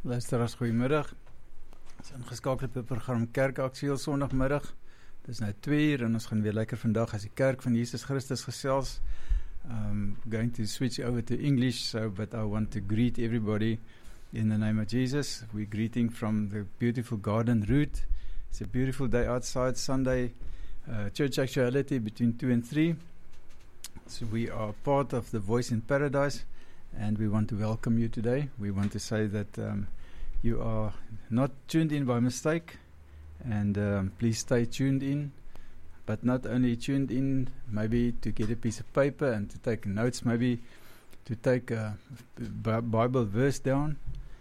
Luisteraars, goeiemiddag. Ons is ingeskakel op die program Kerkaksie op Sondagmiddag. Dit is nou 2:00 en ons gaan weer lekker vandag as die Kerk van Jesus Christus gesels. Going to switch over to English, but I want to greet everybody in the name of Jesus. We're greeting from the beautiful garden route. It's a beautiful day outside, Sunday, church actuality between 2 and 3. So we are part of the Voice in Paradise, and we want to welcome you today. We want to say that you are not tuned in by mistake, and please stay tuned in, but not only tuned in maybe to get a piece of paper and to take notes, maybe to take a Bible verse down.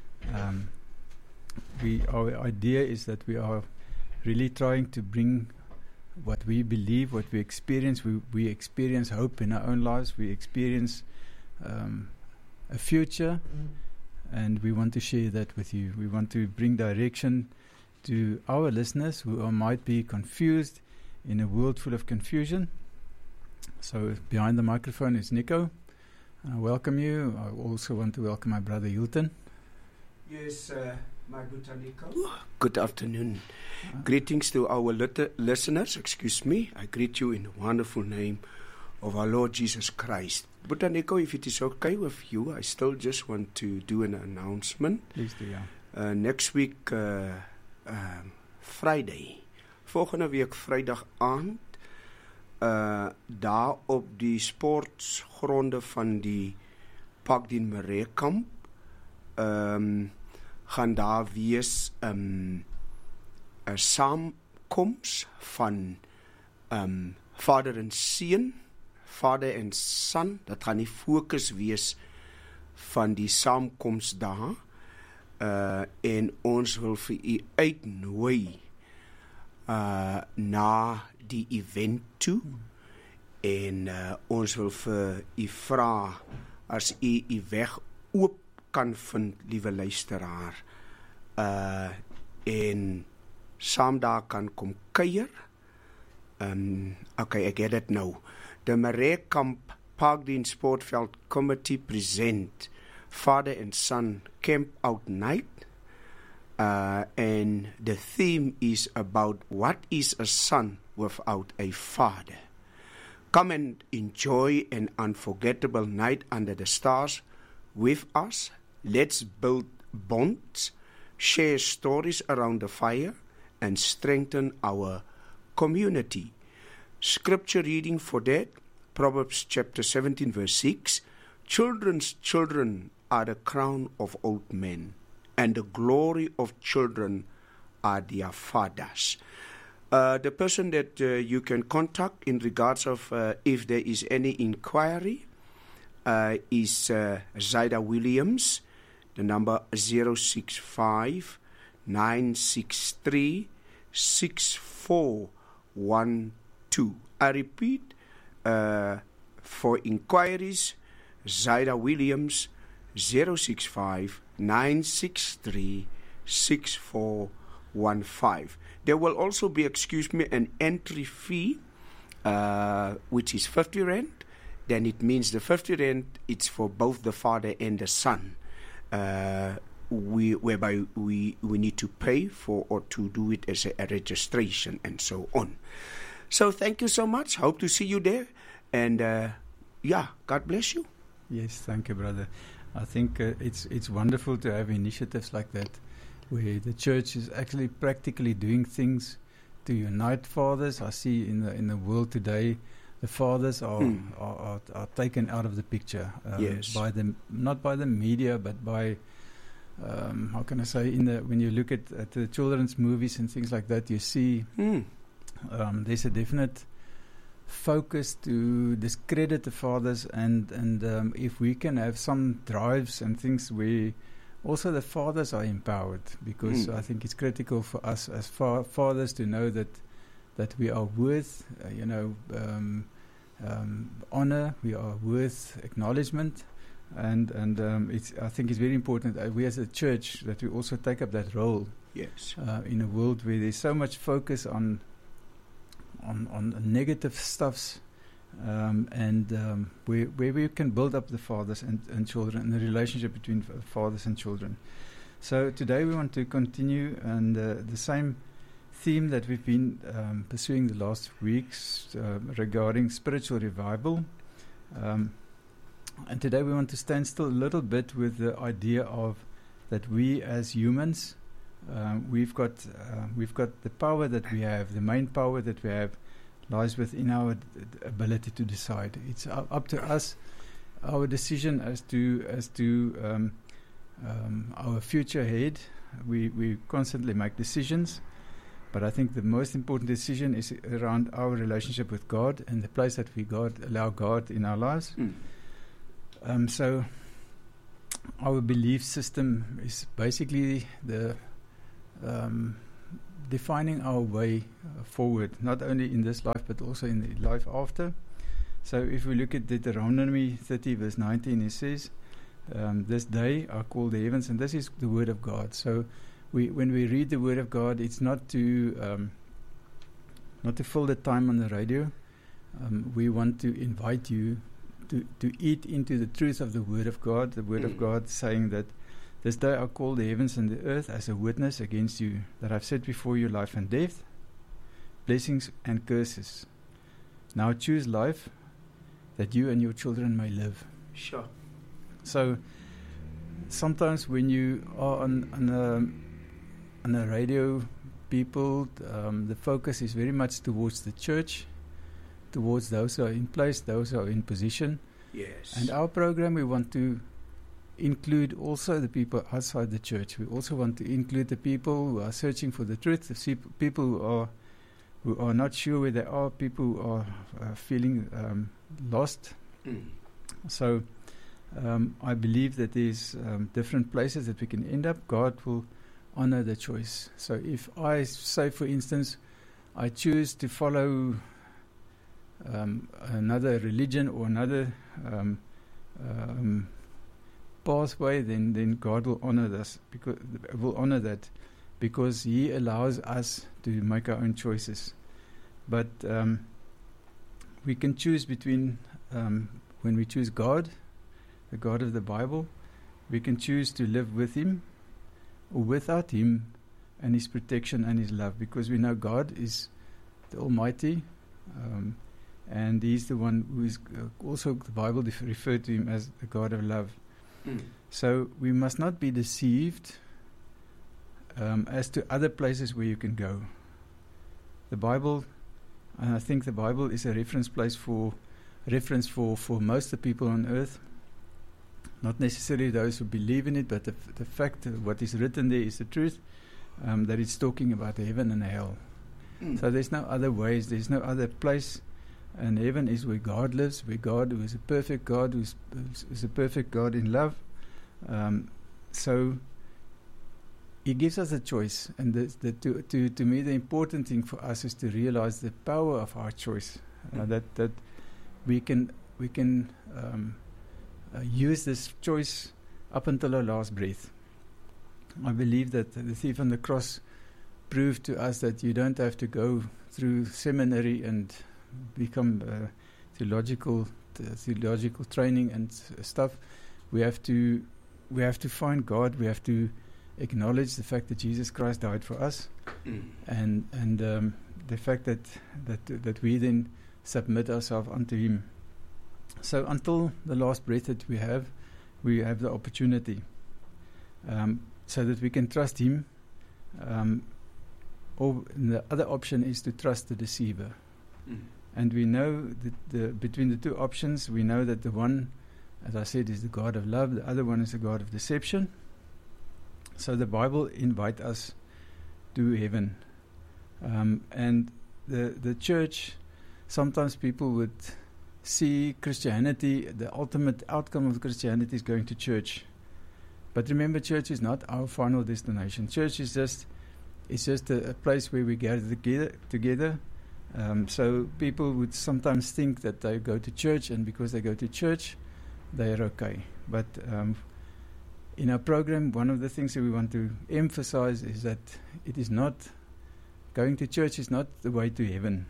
Our idea is that we are really trying to bring what we believe, what we experience. We experience hope in our own lives. We experience a future, and we want to share that with you. We want to bring direction to our listeners who might be confused in a world full of confusion. So behind the microphone is Nico. I welcome you. I also want to welcome my brother Hilton. Yes, my good Nico. Good afternoon. Greetings to our listeners. Excuse me. I greet you in the wonderful name of our Lord Jesus Christ. But Nico, if it is okay with you, I still just want to do an announcement. Please do, yeah. Next week, Friday. Volgende week Vrydag aand, daar op die sportgronde van die Parkdien Mareekamp, gaan daar wees 'n saamkoms van vader en seun, vader en son. Dat gaan die fokus wees van die saamkoms daar, en ons wil vir u uitnooi na die event toe, en ons wil vir u vra as u weg oop kan vind, liewe luisteraar, en saam daar kan kom kuier. Okay, ek het dit nou. The Mareekamp Parkdien Sportveld Committee present Father and Son Camp Out Night, and the theme is about what is a son without a father. Come and enjoy an unforgettable night under the stars with us. Let's build bonds, share stories around the fire, and strengthen our community. Scripture reading for that, Proverbs chapter 17 verse 6. Children's children are the crown of old men, and the glory of children are their fathers. The person that you can contact in regards of if there is any inquiry is Zaida Williams. The number 065 963 6412. I repeat, for inquiries, Zaida Williams, 065 963 6415. There will also be, an entry fee, which is 50 rand. Then it means the 50 rand, it's for both the father and the son, whereby we need to pay for or to do it as a registration and so on. So thank you so much. Hope to see you there. And God bless you. Yes, thank you, brother. I think it's wonderful to have initiatives like that, where the church is actually practically doing things to unite fathers. I see in the world today, the fathers are taken out of the picture. Yes. Not by the media, but by how can I say, when you look at the children's movies and things like that, you see there's a definite focus to discredit the fathers, and if we can have some drives and things where also the fathers are empowered, because I think it's critical for us as fathers to know that we are worth honor, we are worth acknowledgement, and I think it's very important that we as a church that we also take up that role. Yes. In a world where there's so much focus on negative stuffs, and where we can build up the fathers and children, and the relationship between fathers and children. So today we want to continue and the same theme that we've been pursuing the last weeks regarding spiritual revival. And today we want to stand still a little bit with the idea of that we as humans, we've got the power that we have. The main power that we have lies within our ability to decide. It's up to us, our decision as to our future ahead. We constantly make decisions, but I think the most important decision is around our relationship with God and the place that we allow God in our lives. So our belief system is basically the defining our way forward, not only in this life but also in the life after. So if we look at Deuteronomy 30 verse 19, it says, this day are called the heavens, and this is the word of God. So when we read the word of God, it's not to fill the time on the radio. We want to invite you to eat into the truth of the word of God. The word of God saying that this day I call the heavens and the earth as a witness against you, that I've set before you life and death, blessings and curses. Now choose life, that you and your children may live. Sure. So sometimes when you are on a radio, people, the focus is very much towards the church, towards those who are in place, those who are in position. Yes. And our program, we want to include also the people outside the church. We also want to include the people who are searching for the truth, the people who are not sure where they are, people who are feeling lost. So I believe that there's different places that we can end up. God will honor the choice. So if I say, for instance, I choose to follow another religion or another pathway, then God will honor this, honor that, because He allows us to make our own choices. But we can choose between when we choose God, the God of the Bible, we can choose to live with Him or without Him and His protection and His love, because we know God is the Almighty, and He's the one who is also, the Bible referred to Him as the God of love. So we must not be deceived as to other places where you can go. The Bible, and I think the Bible is a reference for most of the people on earth. Not necessarily those who believe in it, but the fact that what is written there is the truth, that it's talking about heaven and hell. So there's no other ways, there's no other place. And heaven is where God lives, where God, who is a perfect God, who is a perfect God in love. So He gives us a choice, and to me the important thing for us is to realize the power of our choice, that we can use this choice up until our last breath. I believe that the thief on the cross proved to us that you don't have to go through seminary and become theological training and stuff. We have to find God. We have to acknowledge the fact that Jesus Christ died for us, and the fact that we then submit ourselves unto Him. So until the last breath that we have the opportunity, so that we can trust Him. Or the other option is to trust the deceiver. And we know that between the two options, we know that the one, as I said, is the God of love. The other one is the God of deception. So the Bible invites us to heaven. And the church, sometimes people would see Christianity, the ultimate outcome of Christianity is going to church. But remember, church is not our final destination. Church is just a place where we gather together. So people would sometimes think that they go to church, and because they go to church, they are okay. But in our program, one of the things that we want to emphasize is that it is not, going to church is not the way to heaven.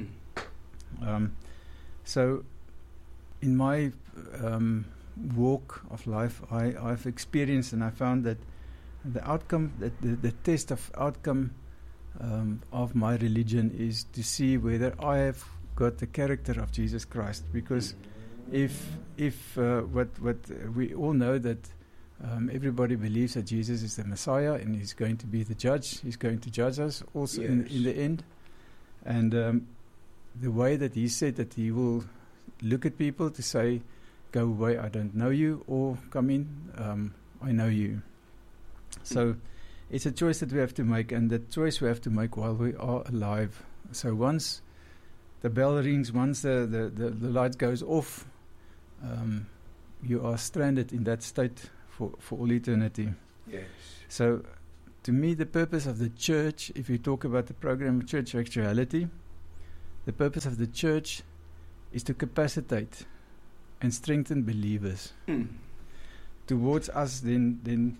So in my walk of life, I've experienced, and I found that The outcome, the test of outcome of my religion is to see whether I have got the character of Jesus Christ. Because if what we all know that everybody believes that Jesus is the Messiah and He's going to be the judge. He's going to judge us also in the end. And the way that He said that He will look at people to say, "Go away, I don't know you," or "Come in, I know you." So it's a choice that we have to make, and the choice we have to make while we are alive. So once the bell rings, once the light goes off, you are stranded in that state for all eternity. Yes. So to me, the purpose of the church, if you talk about the program of church actuality, the purpose of the church is to capacitate and strengthen believers towards us then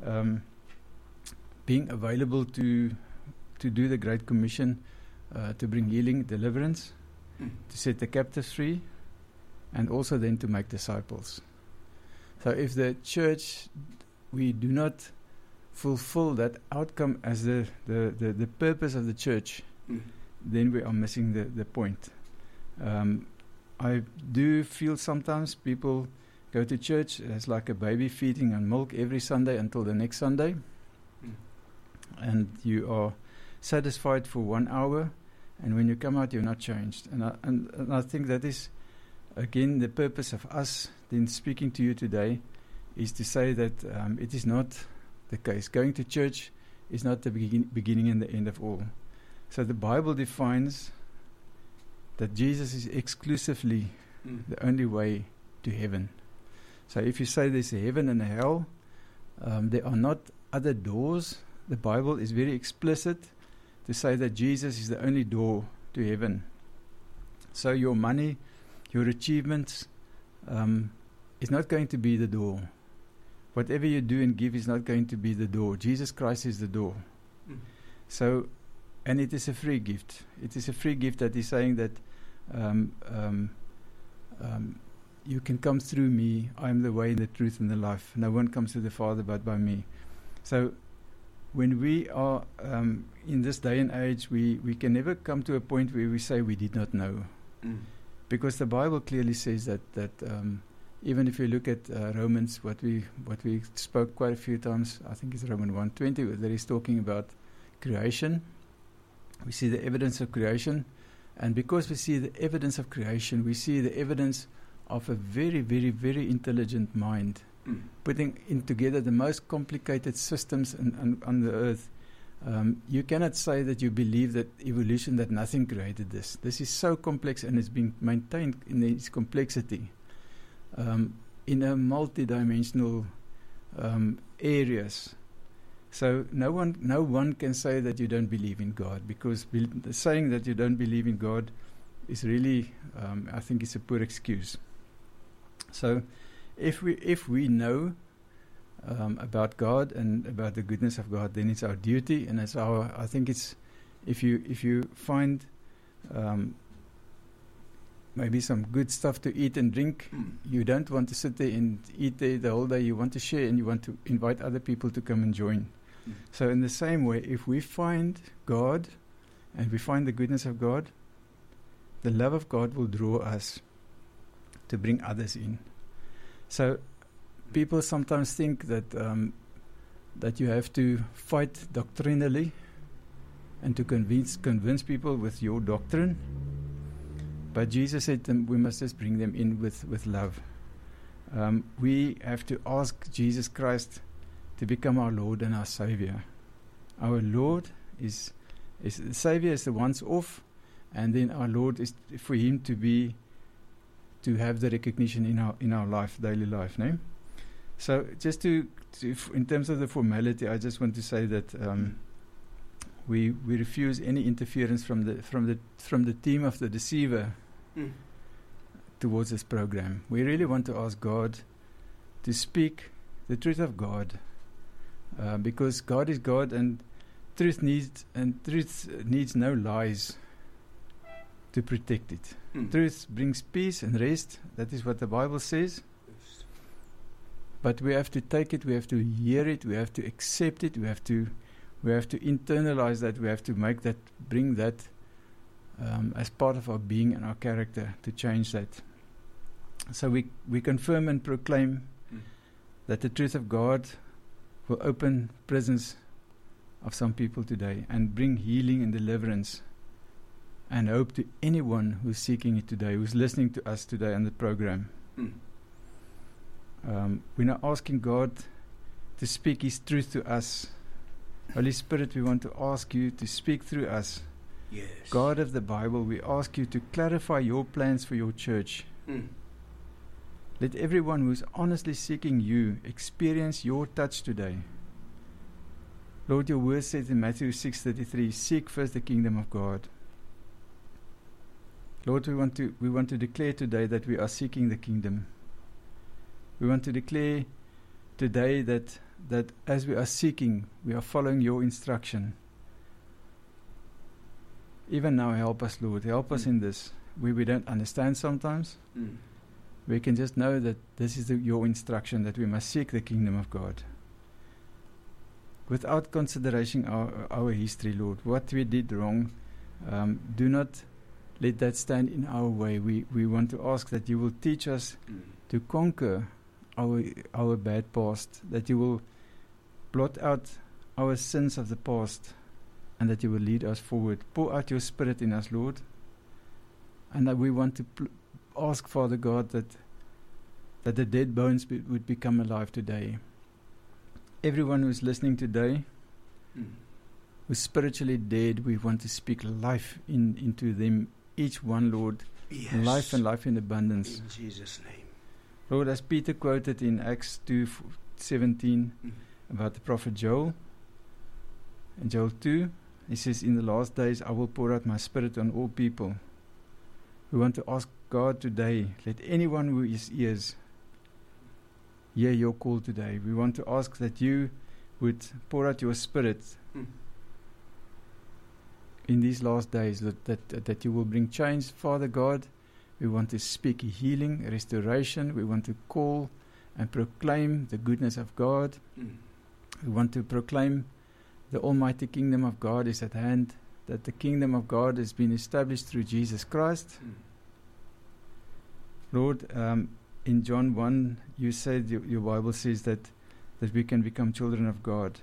being available to do the Great Commission, to bring healing, deliverance, to set the captives free, and also then to make disciples. So if the church, we do not fulfill that outcome as the purpose of the church, then we are missing the point. I do feel sometimes people go to church as like a baby feeding on milk every Sunday until the next Sunday, and you are satisfied for 1 hour, and when you come out you're not changed. And I think that is again the purpose of us then speaking to you today, is to say that it is not the case. Going to church is not the beginning and the end of all. So the Bible defines that Jesus is exclusively the only way to heaven. So if you say there's a heaven and a hell, there are not other doors. The Bible is very explicit to say that Jesus is the only door to heaven. So your money, your achievements is not going to be the door. Whatever you do and give is not going to be the door. Jesus Christ is the door. So, and it is a free gift. It is a free gift that He's saying that you can come through me. I am the way, the truth, and the life. No one comes to the Father but by me. So when we are in this day and age, we can never come to a point where we say we did not know. Because the Bible clearly says that even if you look at Romans, what we spoke quite a few times, I think it's Romans 1:20, that is talking about creation. We see the evidence of creation, and because we see the evidence of creation, we see the evidence of a very, very, very intelligent mind putting in together the most complicated systems on the earth. You cannot say that you believe that evolution, that nothing created this. This is so complex, and it's being maintained in its complexity in a multidimensional areas. So no one can say that you don't believe in God, because saying that you don't believe in God is really, I think, it's a poor excuse. So if we know about God and about the goodness of God, then it's our duty, and it's our. I think it's if you find maybe some good stuff to eat and drink, you don't want to sit there and eat there the whole day. You want to share, and you want to invite other people to come and join. So in the same way, if we find God and we find the goodness of God, the love of God will draw us to bring others in. So people sometimes think that that you have to fight doctrinally and to convince people with your doctrine. But Jesus said we must just bring them in with love. We have to ask Jesus Christ to become our Lord and our Savior. Our Lord is the Savior is the once off, and then our Lord is for Him to have the recognition in our life, daily life, no? So just to in terms of the formality, I just want to say that we refuse any interference from the team of the deceiver towards this program. We really want to ask God to speak the truth of God, because God is God, and truth needs no lies to protect it. Truth brings peace and rest. That is what the Bible says. But we have to take it, we have to hear it, we have to accept it, we have to internalize that, we have to bring that as part of our being and our character to change that. So we confirm and proclaim that the truth of God will open prisons of some people today and bring healing and deliverance and hope to anyone who's seeking it today, who's listening to us today on the program. We're not asking God to speak His truth to us. Holy Spirit, we want to ask you to speak through us. Yes. God of the Bible, we ask you to clarify your plans for your church. Let everyone who is honestly seeking you experience your touch today. Lord, your word says in Matthew 6:33, seek first the kingdom of God. Lord, we want to declare today that we are seeking the kingdom. We want to declare today that as we are seeking, we are following your instruction. Even now, help us, Lord. Help us in this. We don't understand sometimes. We can just know that this is your instruction, that we must seek the kingdom of God. Without consideration our history, Lord, what we did wrong, do not let that stand in our way. We want to ask that you will teach us to conquer our bad past, that you will blot out our sins of the past, and that you will lead us forward. Pour out your Spirit in us, Lord, and that we want to ask, Father God, that the dead bones would become alive today. Everyone who is listening today, who's spiritually dead, we want to speak life into them, each one, Lord. Yes. Life and life in abundance. In Jesus' name. Lord, as Peter quoted in Acts 2:17 about the prophet Joel, in Joel 2, he says, in the last days I will pour out my Spirit on all people. We want to ask God today, let anyone who has ears hear your call today. We want to ask that you would pour out your Spirit in these last days, that you will bring change, Father God. We want to speak healing, restoration. We want to call and proclaim the goodness of God. We want to proclaim the almighty kingdom of God is at hand, that the kingdom of God has been established through Jesus Christ. Lord, in John 1, you said, your Bible says that we can become children of God.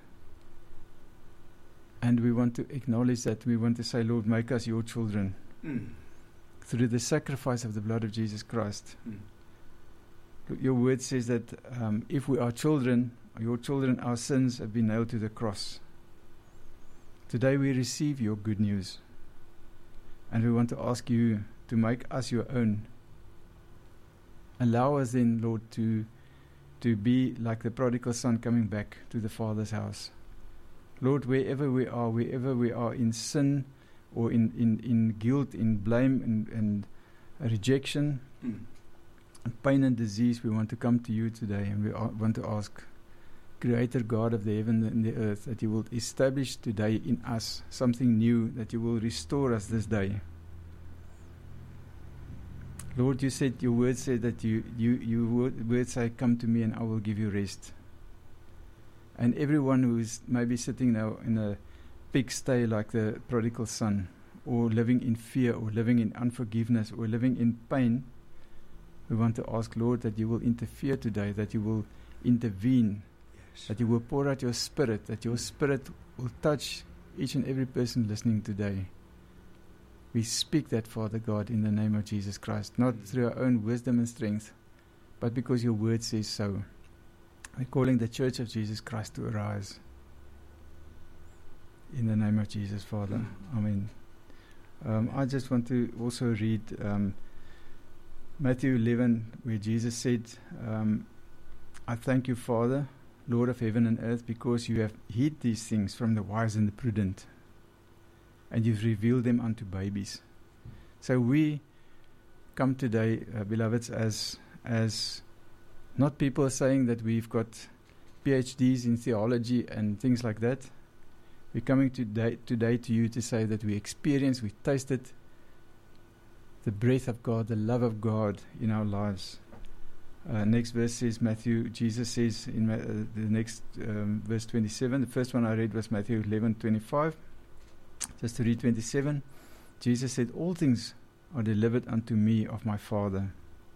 And we want to acknowledge that. We want to say, Lord, make us your children. Through the sacrifice of the blood of Jesus Christ. Your word says that if we are children, your children, our sins have been nailed to the cross. Today we receive your good news. And we want to ask you to make us your own. Allow us then, Lord, to be like the prodigal son coming back to the Father's house. Lord, wherever we are in sin, or in guilt, in blame, and rejection, and pain and disease, we want to come to you today, and we want to ask, Creator God of the heaven and the earth, that you will establish today in us something new, that you will restore us this day. Lord, you said, your word said that your word say, come to me and I will give you rest. And everyone who is maybe sitting now in a pigsty like the prodigal son, or living in fear, or living in unforgiveness, or living in pain, we want to ask, Lord, that you will interfere today, that you will intervene, that you will pour out your Spirit, that your Spirit will touch each and every person listening today. We speak that, Father God, in the name of Jesus Christ, not through our own wisdom and strength, but because your word says so. We're calling the Church of Jesus Christ to arise. In the name of Jesus, Father. Amen. I just want to also read Matthew 11, where Jesus said, I thank you, Father, Lord of heaven and earth, because you have hid these things from the wise and the prudent, and you've revealed them unto babies. So we come today, beloveds, as not people saying that we've got PhDs in theology and things like that. We're coming today to you to say that we tasted the breath of God, the love of God in our lives. Next verse says Jesus says in the next verse 27. The first one I read was Matthew 11:25. Just to read 27. Jesus said, all things are delivered unto me of my Father.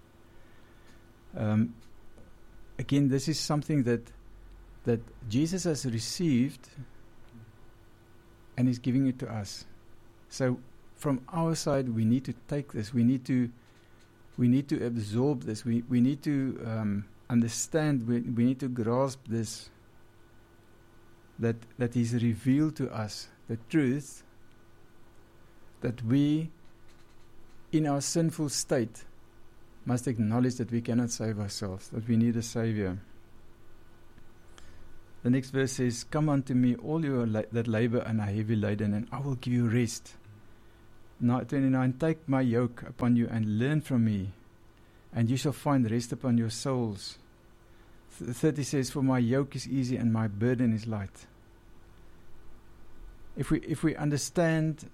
Again, this is something that Jesus has received and is giving it to us. So from our side, we need to take this. We need to absorb this. We need to understand. We need to grasp this. That is revealed to us the truth that we, in our sinful state, must acknowledge that we cannot save ourselves. That we need a Savior. The next verse says, "Come unto me, all you that labor and are heavy laden, and I will give you rest." 29, "Take my yoke upon you and learn from me, and you shall find rest upon your souls." 30 says, "For my yoke is easy and my burden is light." If we understand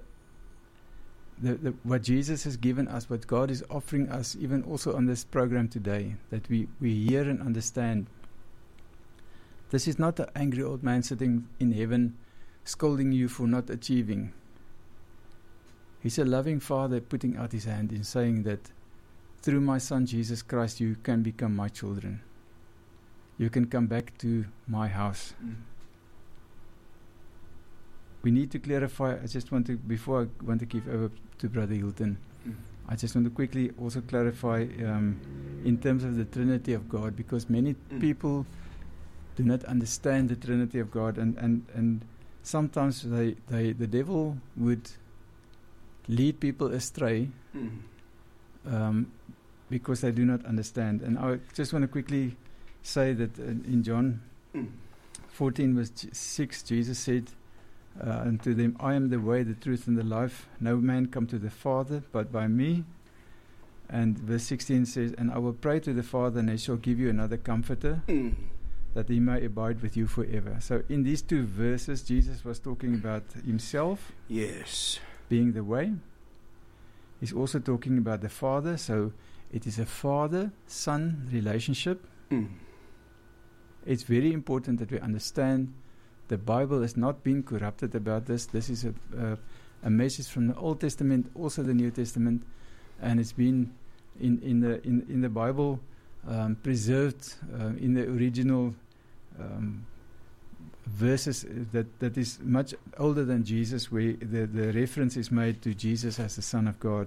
what Jesus has given us, what God is offering us, even also on this program today, that we hear and understand. This is not an angry old man sitting in heaven scolding you for not achieving. He's a loving Father putting out His hand in saying that through my Son Jesus Christ you can become my children. You can come back to my house. We need to clarify. Before I want to give over to Brother Hilton, I just want to quickly also clarify in terms of the Trinity of God, because many people do not understand the Trinity of God, and sometimes the devil would lead people astray because they do not understand. And I just want to quickly say that in John 14 verse 6, Jesus said unto them, "I am the way, the truth, and the life. No man come to the Father but by me." And verse 16 says, "And I will pray to the Father, and He shall give you another Comforter, that He may abide with you forever." So in these two verses, Jesus was talking about Himself, Yes, being the way. He's also talking about the Father. So it is a father-son relationship. It's very important that we understand the Bible has not been corrupted about this. This is a message from the Old Testament, also the New Testament, and it's been in the Bible preserved in the original verses that is much older than Jesus, where the reference is made to Jesus as the Son of God.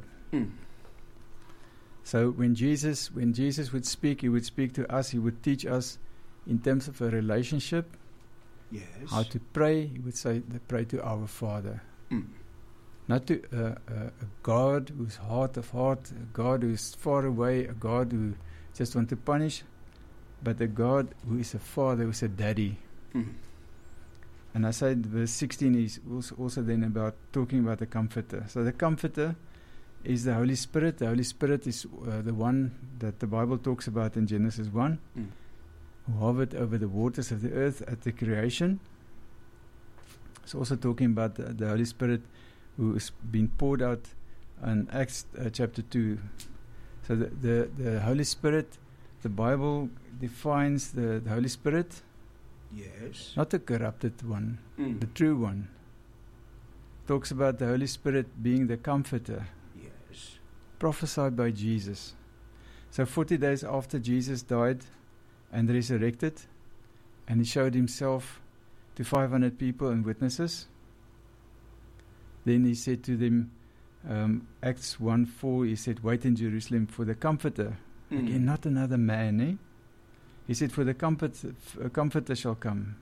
So when Jesus would speak, He would speak to us. He would teach us in terms of a relationship. yes. How to pray. He would say, pray to our Father. Not to a God who's heart of heart, a God who's far away, a God who just wants to punish, but a God who is a Father, who's a daddy. And I said verse 16 is also then about talking about the Comforter. So the Comforter is the Holy Spirit. The Holy Spirit is the one that the Bible talks about in Genesis 1, who hovered over the waters of the earth at the creation. It's also talking about the Holy Spirit who has been poured out in Acts chapter 2. So the Holy Spirit, the Bible defines the Holy Spirit, Yes. not the corrupted one, the true one. Talks about the Holy Spirit being the Comforter, Yes. prophesied by Jesus. So 40 days after Jesus died and resurrected, and He showed Himself to 500 people and witnesses. Then He said to them, Acts 1:4, He said, "Wait in Jerusalem for the Comforter." Again, not another man, eh? He said, "For the Comforter shall come."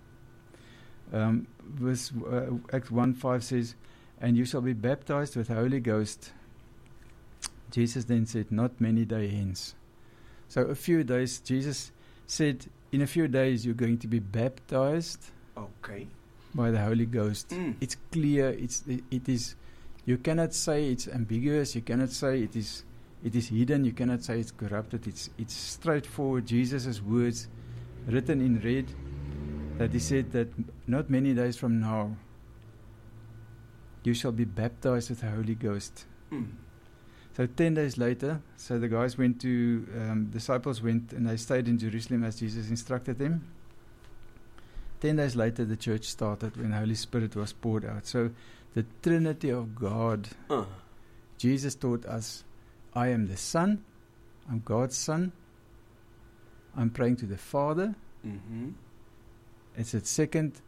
Acts 1:5 says, "And you shall be baptized with the Holy Ghost." Jesus then said, "Not many days hence." So a few days, Jesus said, in a few days you're going to be baptized Okay. by the Holy Ghost. It's clear. It is. You cannot say it's ambiguous. You cannot say it is hidden. You cannot say it's corrupted. It's straightforward. Jesus' words, written in red, that He said that not many days from now you shall be baptized with the Holy Ghost. So So 10 days later, so the guys went to, disciples went and they stayed in Jerusalem as Jesus instructed them. 10 days later, the church started when the Holy Spirit was poured out. So the Trinity of God, Jesus taught us, I am the Son, I'm God's Son, I'm praying to the Father. It's a second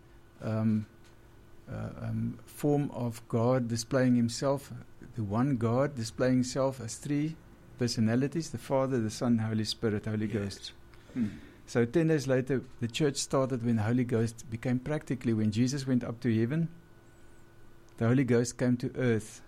form of God displaying himself, the one God displaying himself as three personalities, the Father, the Son, Holy Spirit, Holy Ghost. So 10 days later, the church started when the Holy Ghost became practically, when Jesus went up to heaven, the Holy Ghost came to earth.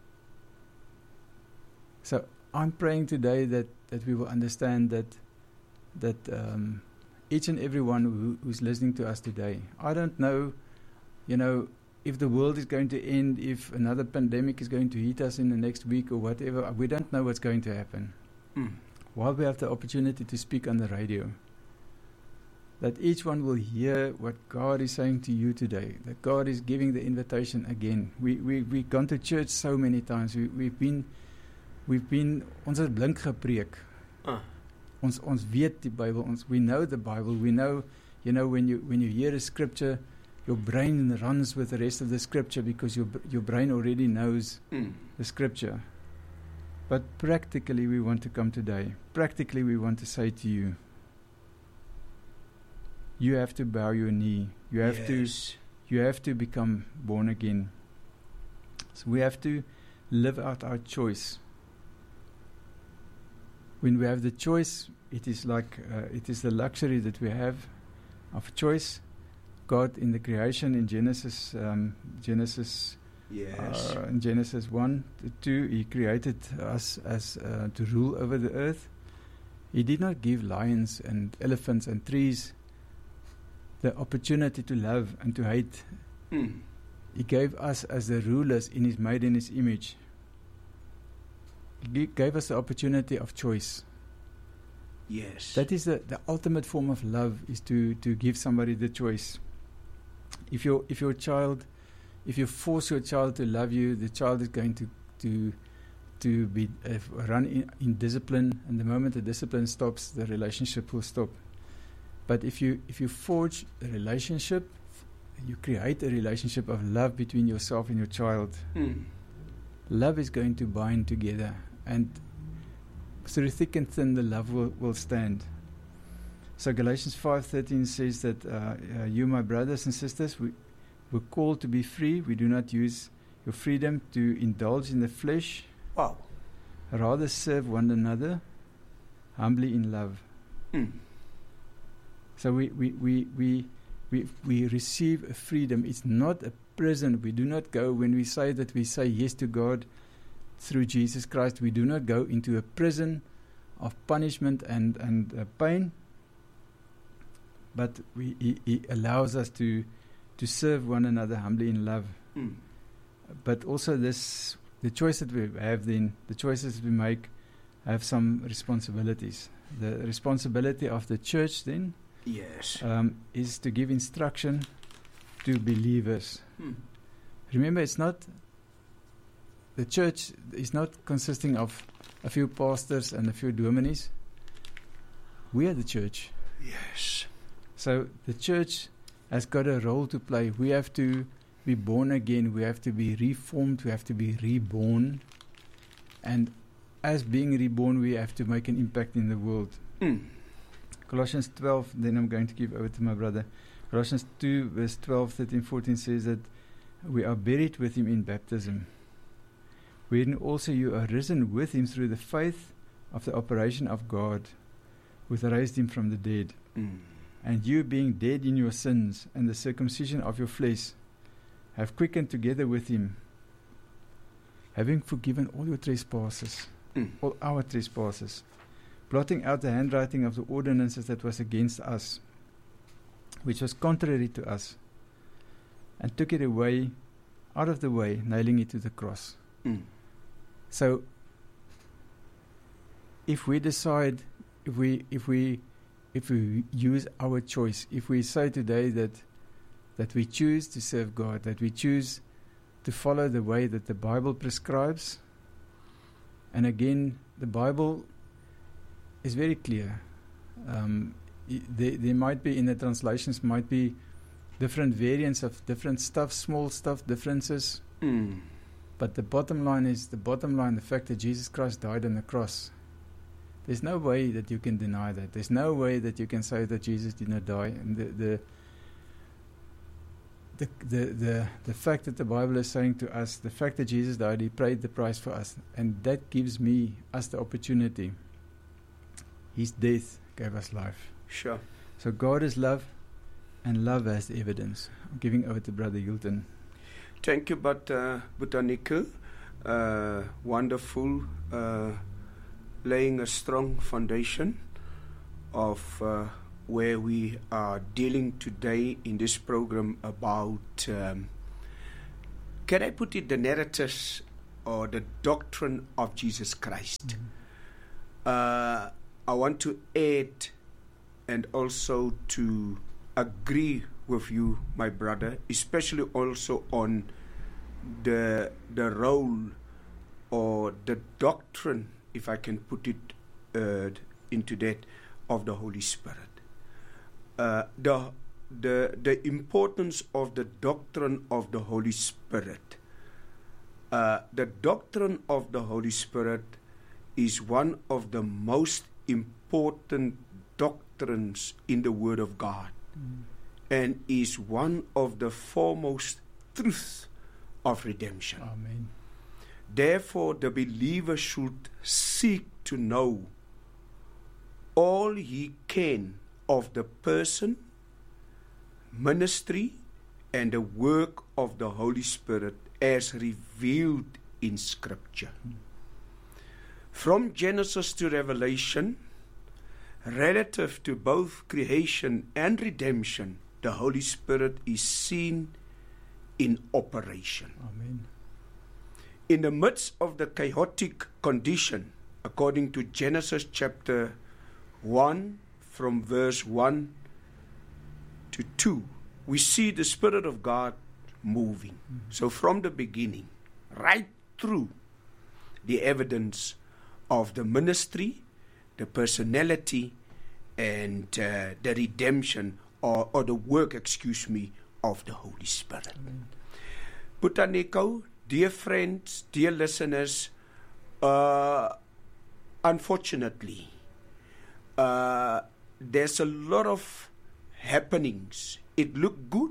So I'm praying today that we will understand that each and every one who's listening to us today, I don't know, if the world is going to end, if another pandemic is going to hit us in the next week or whatever, we don't know what's going to happen. While we have the opportunity to speak on the radio, that each one will hear what God is saying to you today, that God is giving the invitation again. We've gone to church so many times. We've been ons het blink gepreek. Ons weet die Bible, we know the Bible, we know, when you hear a scripture, your brain runs with the rest of the scripture because your brain already knows the scripture. But practically we want to come today. Practically we want to say to you, you have to bow your knee. You have to become born again. So we have to live out our choice. When we have the choice, it is like it is the luxury that we have of choice. God in the creation in Genesis in Genesis 1-2, He created us as to rule over the earth. He did not give lions and elephants and trees the opportunity to love and to hate. He gave us as the rulers made in His image. He gave us the opportunity of choice. Yes. That is the ultimate form of love, is to give somebody the choice. If you force your child to love you, the child is going to be run in discipline, and the moment the discipline stops, the relationship will stop. But if you forge a relationship, you create a relationship of love between yourself and your child. Love is going to bind together, and through thick and thin, the love will stand. So Galatians 5:13 says that you, my brothers and sisters, we're called to be free. We do not use your freedom to indulge in the flesh. Wow. Rather serve one another humbly in love. So we receive a freedom. It's not a prison. We do not go, when we say that we say yes to God through Jesus Christ, we do not go into a prison of punishment and pain. But He allows us to serve one another humbly in love. But also the choice that we have then, the choices we make, have some responsibilities. The responsibility of the church then is to give instruction to believers. Remember, the church is not consisting of a few pastors and a few dominees. We are the church. Yes. So the church has got a role to play. We have to be born again. We have to be reformed. We have to be reborn. And as being reborn, we have to make an impact in the world. Colossians 12, then I'm going to give over to my brother. Colossians 2, verse 12, 13, 14 says that we are buried with Him in baptism, wherein also you are risen with Him through the faith of the operation of God, who raised Him from the dead. And you, being dead in your sins and the circumcision of your flesh, have quickened together with Him, having forgiven all your trespasses, all our trespasses, blotting out the handwriting of the ordinances that was against us, which was contrary to us, and took it away, out of the way, nailing it to the cross. So, if we decide, if we use our choice, if we say today that we choose to serve God, that we choose to follow the way that the Bible prescribes, And again, the Bible is very clear. There might be, in the translations, might be different variants of different stuff, small stuff, differences. But the bottom line is the fact that Jesus Christ died on the cross. There's no way that you can deny that. There's no way that you can say that Jesus did not die. And the fact that the Bible is saying to us, the fact that Jesus died, He paid the price for us, and that gives us the opportunity. His death gave us life. Sure. So God is love, and love has the evidence. I'm giving over to Brother Hilton. Thank you, Botanica. Wonderful, laying a strong foundation of where we are dealing today in this program about, can I put it, the narratives or the doctrine of Jesus Christ. I want to add and also to agree with you, my brother, especially also on the role or the doctrine, if I can put it into that, of the Holy Spirit. The importance of the doctrine of the Holy Spirit. The doctrine of the Holy Spirit is one of the most important doctrines in the Word of God, and is one of the foremost truths of redemption. Amen. Therefore, the believer should seek to know all he can of the person, ministry, and the work of the Holy Spirit as revealed in Scripture. From Genesis to Revelation, relative to both creation and redemption, the Holy Spirit is seen in operation. Amen. In the midst of the chaotic condition, according to Genesis chapter 1, from verse 1 to 2, we see the Spirit of God moving. So from the beginning, right through, the evidence of the ministry, the personality, and the redemption, or the work, of the Holy Spirit. Botanica, dear friends, dear listeners, unfortunately, there's a lot of happenings. It looked good.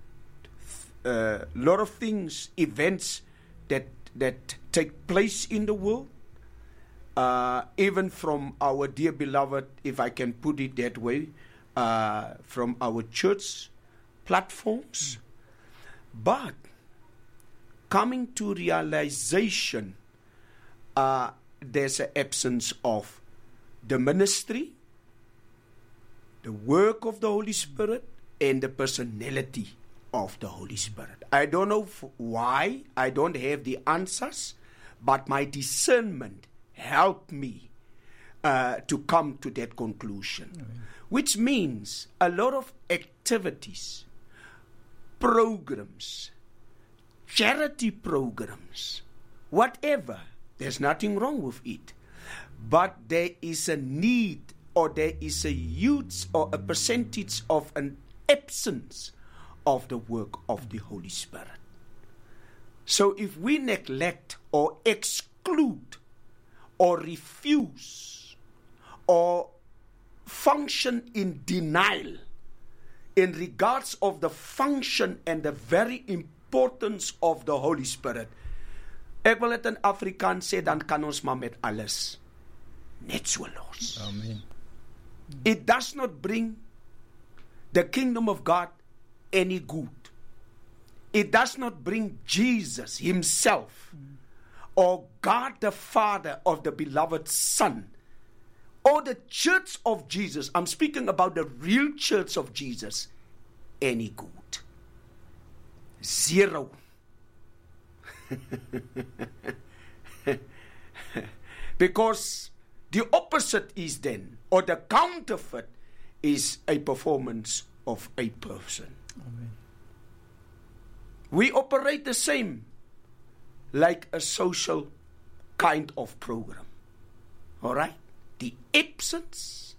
A lot of things, events that take place in the world. Even from our dear beloved, if I can put it that way, from our church platforms. But coming to realization, there's an absence of the ministry, the work of the Holy Spirit, and the personality of the Holy Spirit. I don't know why, I don't have the answers, but my discernment helped me to come to that conclusion. Amen. Which means a lot of activities, programs, charity programs, whatever, there's nothing wrong with it. But there is a need, or there is a huge or a percentage of an absence of the work of the Holy Spirit. So if we neglect or exclude or refuse or function in denial in regards of the function and the very importance of the Holy Spirit, ek wil dit in Afrikaans sê, dan kan ons maar met alles net so los. Amen. It does not bring the kingdom of God any good. It does not bring Jesus himself or God the Father of the beloved Son or the church of Jesus, I'm speaking about the real church of Jesus, any good. Zero. Because the opposite is then, or the counterfeit is a performance of a person. Amen. We operate the same, like a social kind of program. All right? The absence,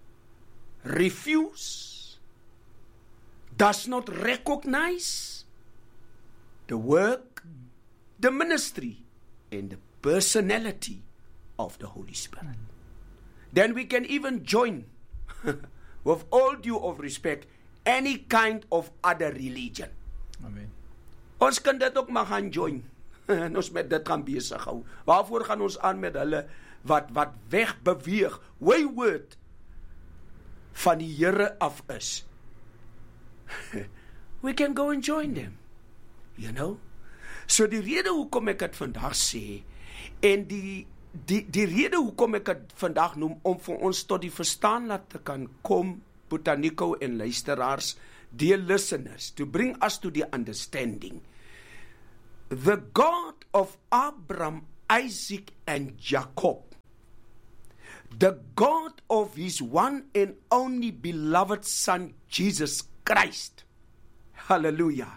refuse, does not recognize the work, the ministry, and the personality of the Holy Spirit. Then we can even join, with all due of respect, any kind of other religion. Amen. Ons kan dit ook maar gaan join. En ons met dit gaan besig hou. Waarvoor gaan ons aan met hulle wat wegbeweeg, wayward van die Here af is? We can go and join them. You know? So die rede hoekom ek dit vandag sê, en die rede hoekom ek dit vandag noem, om vir ons tot die verstaan laat te kan kom, Botaniko en luisteraars, dear listeners, to bring us to the understanding. The God of Abraham, Isaac, and Jacob, the God of his one and only beloved Son, Jesus Christ, hallelujah,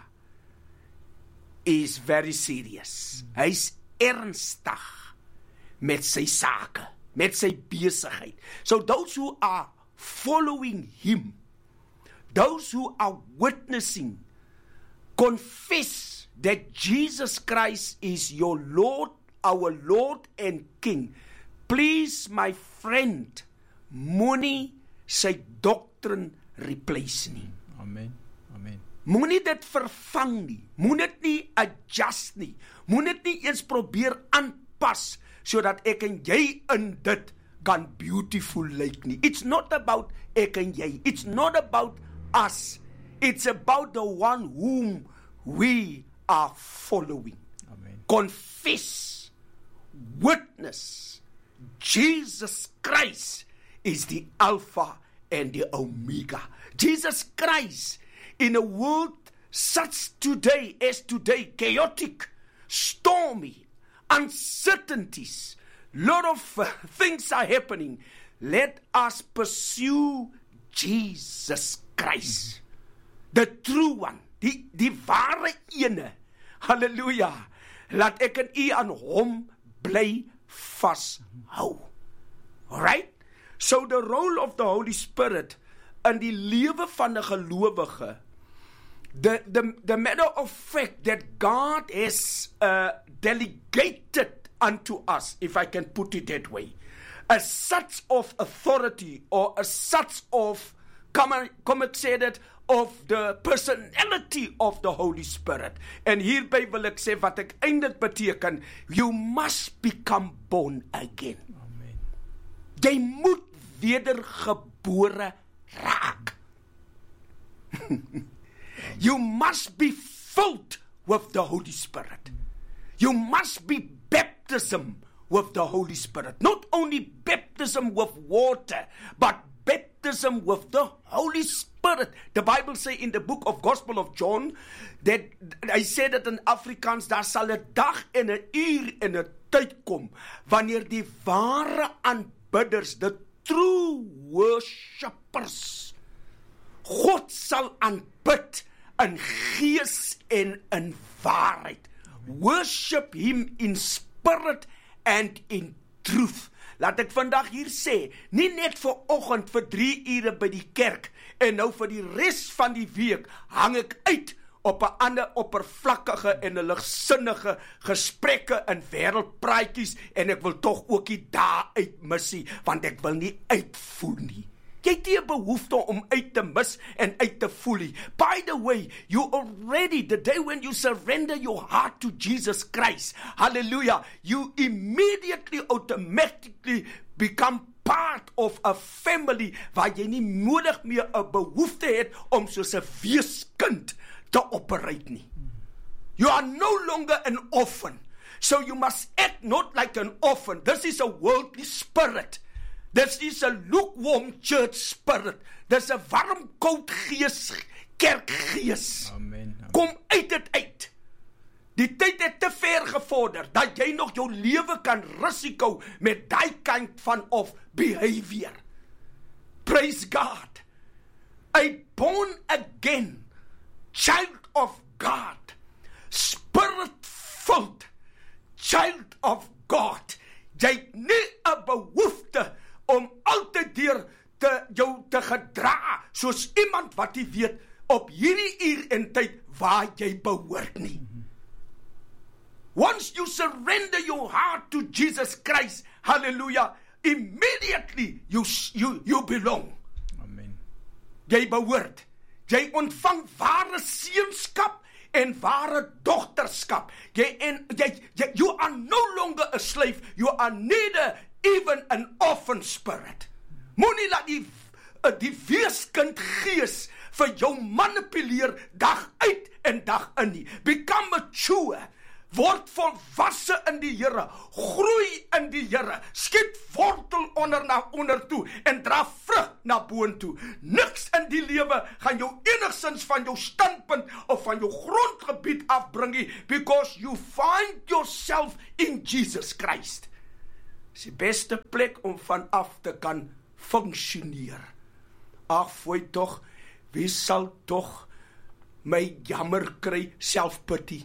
is very serious. Hy is ernstig met sy sake, met sy besigheid. So those who are following him, those who are witnessing, confess that Jesus Christ is your Lord, our Lord and King. Please, my friend, moenie sy doctrine replace nie. Amen. Amen. Moenie dit vervang nie. Moenie dit nie adjust nie. Moenie dit nie eens probeer aanpas sodat ek en jy in dit kan beautiful lyk nie. It's not about ek en jy. It's not about us. It's about the one whom we are following. Amen. Confess, witness, Jesus Christ is the Alpha and the Omega. Jesus Christ, in a world such today as today, chaotic, stormy, uncertainties, lot of things are happening. Let us pursue Jesus Christ, the true one, die ware ene. Hallelujah. Laat ek en u aan hom bly vashou. Alright? So the role of the Holy Spirit in die lewe van 'n gelowige, the matter of fact that God has delegated unto us, if I can put it that way, a such of authority or a such of, kom ek sê dit, of the personality of the Holy Spirit. En hierby wil ek sê wat ek eintlik beteken, you must become born again. Amen. Jy moet wedergebore raak. You must be filled with the Holy Spirit. You must be baptism with the Holy Spirit. Not only baptism with water, but baptism with the Holy Spirit. The Bible say in the book of Gospel of John, that I say that in Afrikaans, daar sal 'n dag en 'n uur en 'n tyd kom, wanneer die ware aanbidders, the true worshippers, God sal aanbid in gees en in waarheid. Worship him in spirit and in truth. Laat ek vandag hier sê, nie net vir oggend vir 3 ure by die kerk, en nou vir die res van die week hang ek uit op 'n ander oppervlakkige en 'n ligsinnige gesprekke in wêreldpraatjies, en ek wil tog ook nie daar uitmissie, want ek wil nie uitvoel nie. Jy het nie 'n behoefte om uit te mis en uit te voel nie. By the way, you already, the day when you surrender your heart to Jesus Christ, hallelujah, you immediately, automatically become part of a family waar jy nie nodig meer 'n behoefte het om soos 'n weeskind te operate nie. You are no longer an orphan. So you must act not like an orphan. This is a worldly spirit. This is a lukewarm church spirit. Dis 'n warm, koud gees, kerkgees. Amen. Kom uit dit uit. Die tyd het te ver gevorder dat jy nog jou lewe kan risiko met daai kind van of behavior. Praise God. A born again child of God, spirit filled child of God jy het nie 'n behoefte om altyd deur jou te gedra, soos iemand wat jy weet, op hierdie uur en tyd waar jy behoort nie. Once you surrender your heart to Jesus Christ, hallelujah, immediately you belong. Amen. Jy behoort. Jy ontvang ware seunskap en ware dogterskap. You are no longer a slave, you are neither even an orphan spirit. Moenie laat die weeskind gees vir jou manipuleer dag uit en dag in nie. Become mature. Word volwasse in die Here, groei in die Here, skiet wortel onder toe en dra vrug na boontoe. Niks in die lewe gaan jou enigstens van jou standpunt of van jou grondgebied afbring nie, because you find yourself in Jesus Christ. Dis die beste plek om vanaf te kan functioneer. Ag, fooi tog, wie sal tog my jammer kry, selfpity?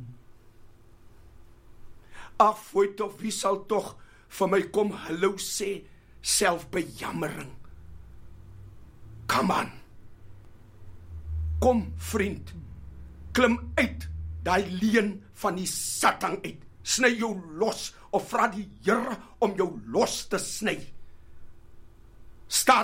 Ag, fooi tog, wie sal tog vir my kom hallo sê, selfbejammering? Come on. Kom vriend, klim uit daai leuen van die Satan uit. Sny jou los of vra die Here om jou los te sny. Sta